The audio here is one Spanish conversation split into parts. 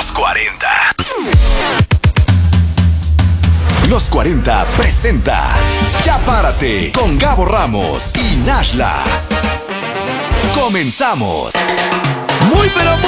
Los 40. Los 40 presenta Ya Párate con Gabo Ramos y Nashla. Comenzamos. Muy.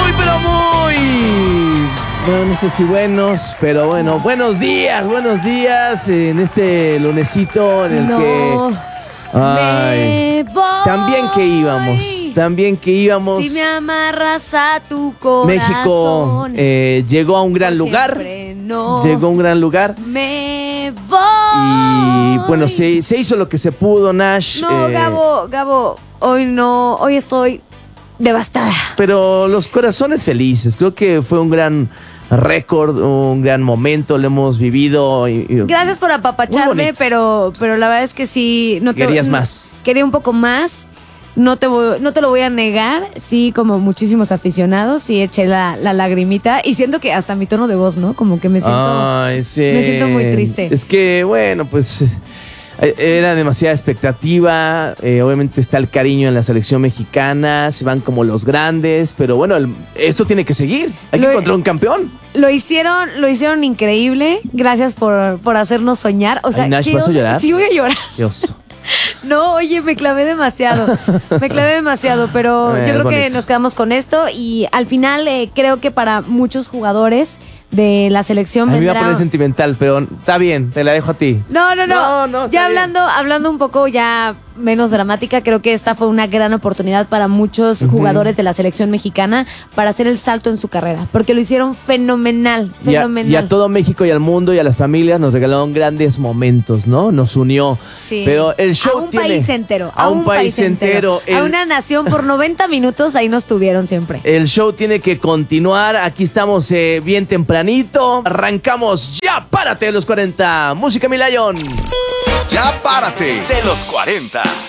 Bueno, no sé si buenos, pero bueno, buenos días en este lunesito en el que... Ay, me voy. También que íbamos. Si me amarras a tu corazón. México llegó a un gran lugar. No. Llegó a un gran lugar. Me voy. Y bueno, se hizo lo que se pudo, Nash. No, Gabo, hoy no, hoy estoy devastada. Pero los corazones felices. Creo que fue un gran récord, un gran momento, lo hemos vivido. Gracias por apapacharme, pero la verdad es que sí. Querías más. Quería un poco más. No te lo voy a negar. Sí, como muchísimos aficionados, sí eché la lagrimita. Y siento que hasta mi tono de voz, ¿no? Como que me siento muy triste. Es que, bueno, pues... Era demasiada expectativa, obviamente está el cariño en la selección mexicana, se van como los grandes, pero bueno, esto tiene que seguir, hay que encontrar un campeón. Lo hicieron increíble, gracias por hacernos soñar. O sea, Ay, Nash, ¿vas a llorar? Sí, voy a llorar. Dios. No, oye, me clavé demasiado, pero yo creo que nos quedamos con esto y al final creo que para muchos jugadores de la selección me iba a poner sentimental, pero está bien, te la dejo a ti. No. Ya hablando un poco ya menos dramática, creo que esta fue una gran oportunidad para muchos jugadores de la selección mexicana para hacer el salto en su carrera, porque lo hicieron fenomenal. Y a todo México y al mundo y a las familias nos regalaron grandes momentos, ¿no? Nos unió. Sí. Pero el show a un país entero. A una nación por 90 minutos, ahí nos tuvieron siempre. El show tiene que continuar. Aquí estamos bien tempranito. Arrancamos Ya Párate de los 40. Música, mi Lion. Ya Párate de los 40.